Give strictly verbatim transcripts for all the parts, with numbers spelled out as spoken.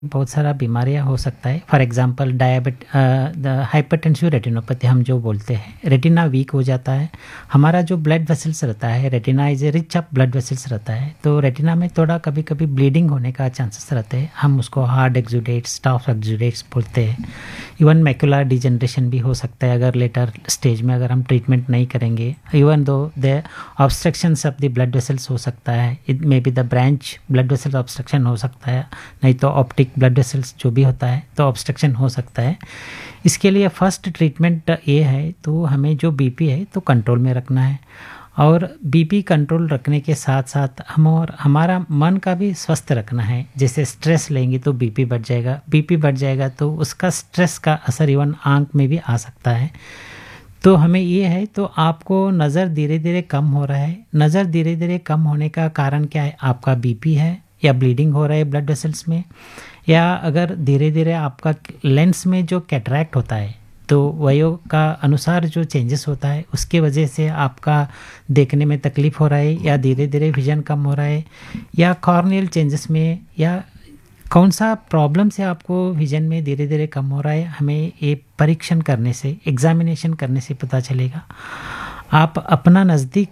बहुत सारा बीमारियां हो सकता है। For example डायबिट the hypertensive retinopathy हम जो बोलते हैं, रेटिना वीक हो जाता है। हमारा जो ब्लड वेसल्स रहता है, retina is a rich of blood vessels रहता है, तो रेटिना में थोड़ा कभी कभी ब्लीडिंग होने का चांसेस रहते हैं। हम उसको हार्ड एक्सुडेट्स, स्टॉफ एक्सुडेट्स बोलते हैं। इवन मैकुलर डिजनरेशन भी हो सकता है अगर लेटर स्टेज में अगर हम ट्रीटमेंट नहीं करेंगे। Even though the obstructions of the blood vessels हो सकता है, it may be the branch blood vessel obstruction हो सकता है, नहीं तो ऑप्टिक ब्लड वेसल्स जो भी होता है तो ऑब्स्ट्रक्शन हो सकता है। इसके लिए फर्स्ट ट्रीटमेंट ये है, तो हमें जो बीपी है तो कंट्रोल में रखना है, और बीपी कंट्रोल रखने के साथ साथ हम और हमारा मन का भी स्वस्थ रखना है। जैसे स्ट्रेस लेंगे तो बीपी बढ़ जाएगा, बीपी बढ़ जाएगा तो उसका स्ट्रेस का असर इवन आंख में भी आ सकता है। तो हमें ये है, तो आपको नज़र धीरे धीरे कम हो रहा है। नज़र धीरे धीरे कम होने का कारण क्या है? आपका बीपी है, या ब्लीडिंग हो रहा है ब्लड वेसल्स में, या अगर धीरे धीरे आपका लेंस में जो कैटरैक्ट होता है तो वयो का अनुसार जो चेंजेस होता है उसके वजह से आपका देखने में तकलीफ हो रहा है, या धीरे धीरे विजन कम हो रहा है, या कॉर्नियल चेंजेस में, या कौन सा प्रॉब्लम से आपको विजन में धीरे धीरे कम हो रहा है, हमें ये परीक्षण करने से, एग्जामिनेशन करने से पता चलेगा। आप अपना नज़दीक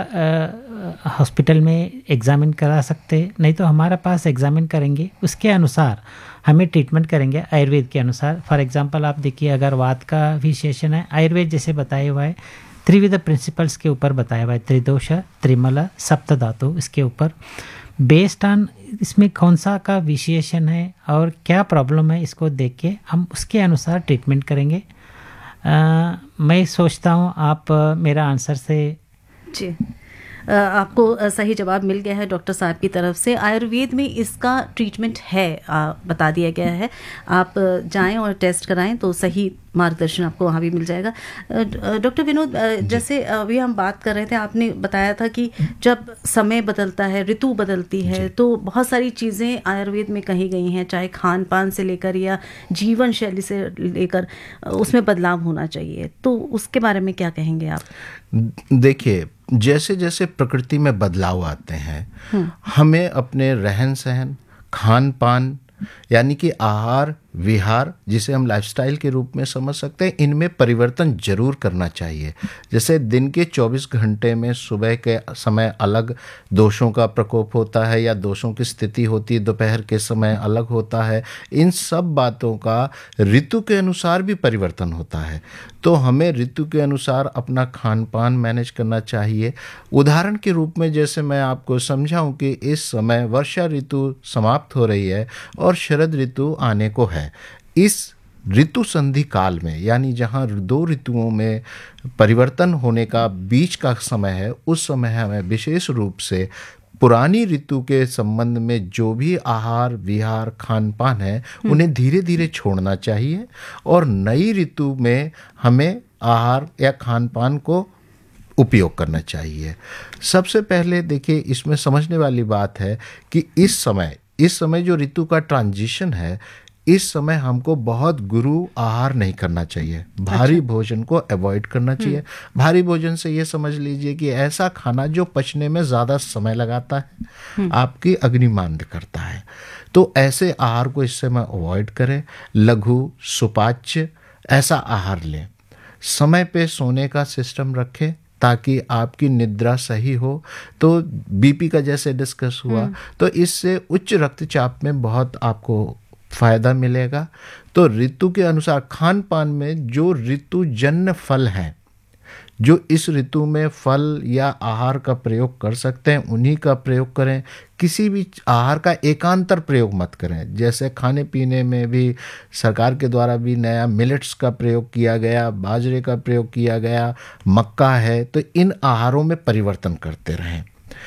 का हॉस्पिटल में एग्ज़ामिन करा सकते हैं, नहीं तो हमारा पास एग्ज़ामिन करेंगे, उसके अनुसार हमें ट्रीटमेंट करेंगे आयुर्वेद के अनुसार। फॉर एग्जांपल आप देखिए, अगर वात का विशेषण है, आयुर्वेद जैसे बताया हुआ है त्रिविध प्रिंसिपल्स के ऊपर बताया हुआ है, त्रिदोष, त्रिमल, सप्त धातु, इसके ऊपर बेस्ड ऑन इसमें कौन सा का विशेषण है और क्या प्रॉब्लम है, इसको देख के हम उसके अनुसार ट्रीटमेंट करेंगे। आ, मैं सोचता हूँ आप आ, मेरा आंसर से जी आपको सही जवाब मिल गया है डॉक्टर साहब की तरफ से। आयुर्वेद में इसका ट्रीटमेंट है, आ, बता दिया गया है। आप जाएं और टेस्ट कराएं तो सही मार्गदर्शन आपको वहाँ भी मिल जाएगा। डॉक्टर विनोद, जैसे अभी हम बात कर रहे थे, आपने बताया था कि जब समय बदलता है, ऋतु बदलती है, तो बहुत सारी चीज़ें आयुर्वेद में कही गई हैं, चाहे खान पान से लेकर या जीवन शैली से लेकर उसमें बदलाव होना चाहिए। तो उसके बारे में क्या कहेंगे आप? देखिए, जैसे जैसे प्रकृति में बदलाव आते हैं, हमें अपने रहन सहन, खान पान, यानी कि आहार विहार, जिसे हम लाइफस्टाइल के रूप में समझ सकते हैं, इनमें परिवर्तन जरूर करना चाहिए। जैसे दिन के चौबीस घंटे में सुबह के समय अलग दोषों का प्रकोप होता है या दोषों की स्थिति होती है, दोपहर के समय अलग होता है। इन सब बातों का ऋतु के अनुसार भी परिवर्तन होता है, तो हमें ऋतु के अनुसार अपना खान पान मैनेज करना चाहिए। उदाहरण के रूप में जैसे मैं आपको समझाऊं कि इस समय वर्षा ऋतु समाप्त हो रही है और शरद ऋतु आने को है। इस ऋतु संधि काल में, यानी जहाँ दो ऋतुओं में परिवर्तन होने का बीच का समय है, उस समय हमें विशेष रूप से पुरानी ऋतु के संबंध में जो भी आहार विहार खान पान है उन्हें धीरे धीरे छोड़ना चाहिए, और नई ऋतु में हमें आहार या खान पान को उपयोग करना चाहिए। सबसे पहले देखिए, इसमें समझने वाली बात है कि इस समय इस समय जो ऋतु का ट्रांजिशन है, इस समय हमको बहुत गुरु आहार नहीं करना चाहिए, भारी अच्छा। भोजन को अवॉइड करना चाहिए। भारी भोजन से ये समझ लीजिए कि ऐसा खाना जो पचने में ज़्यादा समय लगाता है, आपकी अग्निमांद करता है, तो ऐसे आहार को इस समय अवॉइड करें। लघु सुपाच्य ऐसा आहार लें। समय पे सोने का सिस्टम रखें ताकि आपकी निद्रा सही हो। तो बीपी का जैसे डिस्कस हुआ, तो इससे उच्च रक्तचाप में बहुत आपको फायदा मिलेगा। तो ऋतु के अनुसार खान पान में जो ऋतुजन्य फल हैं, जो इस ऋतु में फल या आहार का प्रयोग कर सकते हैं, उन्हीं का प्रयोग करें। किसी भी आहार का एकांतर प्रयोग मत करें। जैसे खाने पीने में भी सरकार के द्वारा भी नया मिलेट्स का प्रयोग किया गया, बाजरे का प्रयोग किया गया, मक्का है, तो इन आहारों में परिवर्तन करते रहें।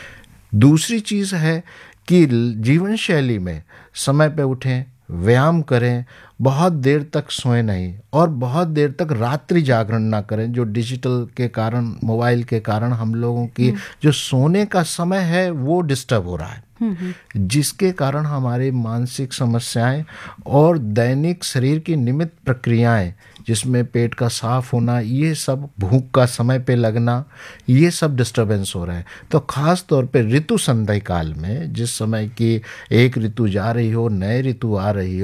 दूसरी चीज़ है कि जीवन शैली में समय पे उठें, व्यायाम करें, बहुत देर तक सोएं नहीं, और बहुत देर तक रात्रि जागरण ना करें। जो डिजिटल के कारण, मोबाइल के कारण हम लोगों की जो सोने का समय है वो डिस्टर्ब हो रहा है, जिसके कारण हमारी मानसिक समस्याएं और दैनिक शरीर की नियमित प्रक्रियाएं जिसमें पेट का साफ होना, ये सब भूख का समय पे लगना, ये सब डिस्टरबेंस हो रहा है। तो ख़ास तौर पे ऋतु संधि काल में, जिस समय की एक ऋतु जा रही हो, नए ऋतु आ रही हो,